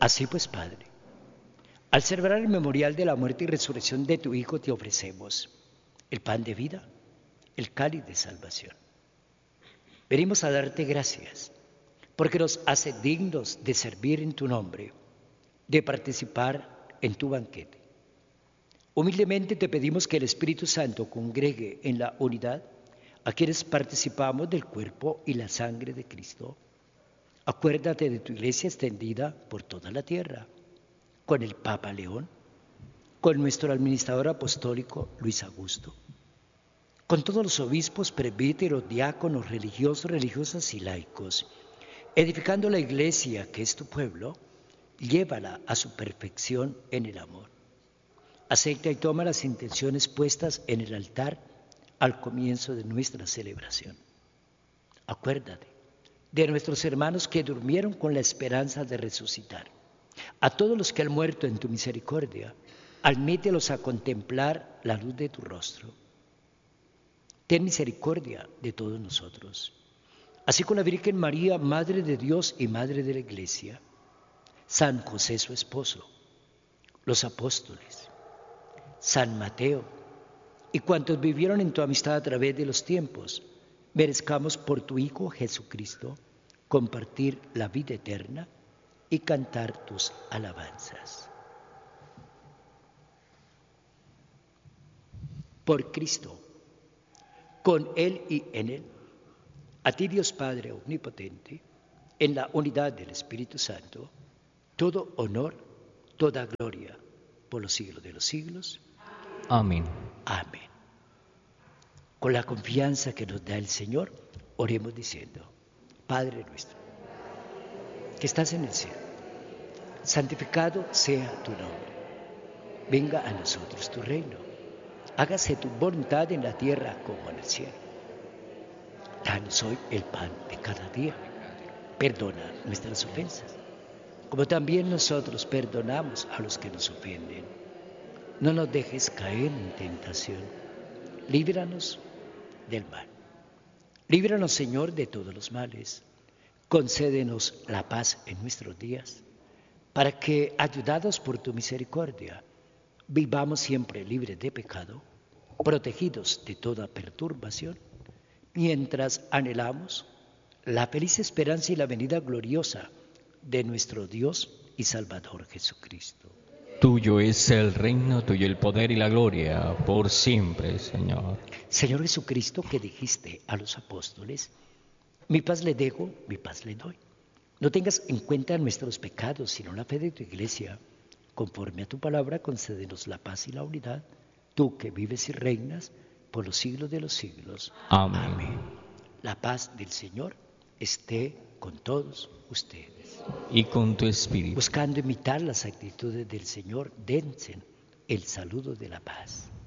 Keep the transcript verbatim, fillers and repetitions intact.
Así pues, Padre, al celebrar el memorial de la muerte y resurrección de tu Hijo, te ofrecemos el pan de vida, el cáliz de salvación. Venimos a darte gracias, porque nos hace dignos de servir en tu nombre, de participar en tu banquete. Humildemente te pedimos que el Espíritu Santo congregue en la unidad a quienes participamos del cuerpo y la sangre de Cristo. Acuérdate de tu iglesia extendida por toda la tierra, con el Papa León, con nuestro administrador apostólico Luis Augusto, con todos los obispos, presbíteros, diáconos, religiosos, religiosas y laicos, edificando la iglesia que es tu pueblo, llévala a su perfección en el amor. Acepta y toma las intenciones puestas en el altar al comienzo de nuestra celebración. Acuérdate de nuestros hermanos que durmieron con la esperanza de resucitar. A todos los que han muerto en tu misericordia, admítelos a contemplar la luz de tu rostro. Ten misericordia de todos nosotros, así con la Virgen María, Madre de Dios y Madre de la Iglesia, San José su esposo, los apóstoles, San Mateo y cuantos vivieron en tu amistad a través de los tiempos, merezcamos por tu Hijo Jesucristo compartir la vida eterna y cantar tus alabanzas. Por Cristo, con Él y en Él, a ti Dios Padre Omnipotente, en la unidad del Espíritu Santo, todo honor, toda gloria, por los siglos de los siglos. Amén. Amén. Con la confianza que nos da el Señor, oremos diciendo: Padre nuestro, que estás en el cielo, santificado sea tu nombre. Venga a nosotros tu reino. Hágase tu voluntad en la tierra como en el cielo. Danos hoy el pan de cada día. Perdona nuestras ofensas, como también nosotros perdonamos a los que nos ofenden. No nos dejes caer en tentación. Líbranos del mal. Líbranos, Señor, de todos los males. Concédenos la paz en nuestros días, para que, ayudados por tu misericordia, vivamos siempre libres de pecado, protegidos de toda perturbación, mientras anhelamos la feliz esperanza y la venida gloriosa de nuestro Dios y Salvador Jesucristo. Tuyo es el reino, tuyo el poder y la gloria, por siempre, Señor. Señor Jesucristo, que dijiste a los apóstoles: mi paz le dejo, mi paz le doy. No tengas en cuenta nuestros pecados, sino la fe de tu iglesia. Conforme a tu palabra, concédenos la paz y la unidad, tú que vives y reinas por los siglos de los siglos. Amén. Amén. La paz del Señor esté con todos ustedes. Y con tu espíritu. Buscando imitar las actitudes del Señor, dense el saludo de la paz.